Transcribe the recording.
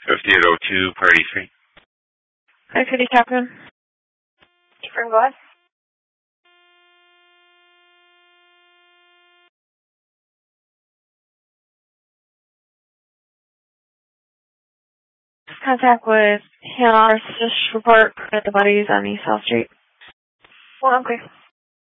5802 Party Street. Hi, City Captain. Different what? Contact with Hannah Narcissist Report at the Buddies on East South Street. Well, okay.